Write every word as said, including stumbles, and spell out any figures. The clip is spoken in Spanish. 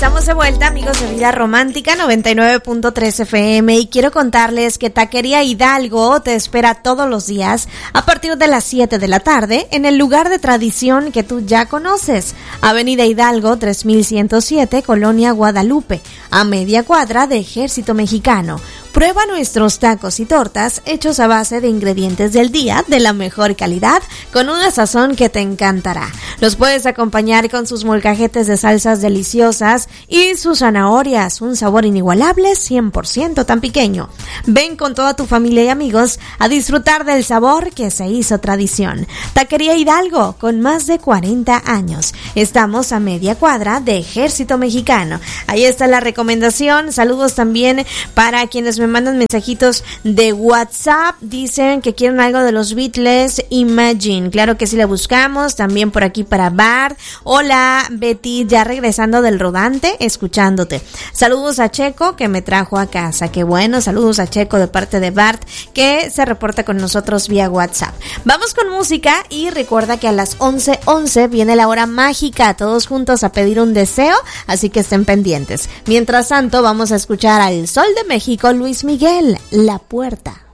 Estamos de vuelta, amigos de Vida Romántica noventa y nueve punto tres F M, y quiero contarles que Taquería Hidalgo te espera todos los días a partir de las siete de la tarde en el lugar de tradición que tú ya conoces, Avenida Hidalgo tres mil ciento siete, Colonia Guadalupe, a media cuadra de Ejército Mexicano. Prueba nuestros tacos y tortas hechos a base de ingredientes del día de la mejor calidad con una sazón que te encantará. Los puedes acompañar con sus molcajetes de salsas deliciosas y sus zanahorias, un sabor inigualable cien por ciento tampiqueño. Ven con toda tu familia y amigos a disfrutar del sabor que se hizo tradición. Taquería Hidalgo, con más de cuarenta años. Estamos a media cuadra de Ejército Mexicano. Ahí está la recomendación. Saludos también para quienes me mandan mensajitos de WhatsApp. Dicen que quieren algo de los Beatles, Imagine. Claro que sí, la buscamos. También por aquí para Bart. Hola Betty, ya regresando del rodante, escuchándote. Saludos a Checo, que me trajo a casa. Qué bueno, saludos a Checo de parte de Bart, que se reporta con nosotros vía WhatsApp. Vamos con música y recuerda que a las once once viene la hora mágica, todos juntos a pedir un deseo, así que estén pendientes. Mientras tanto, vamos a escuchar al Sol de México, Luis Miguel, La Puerta.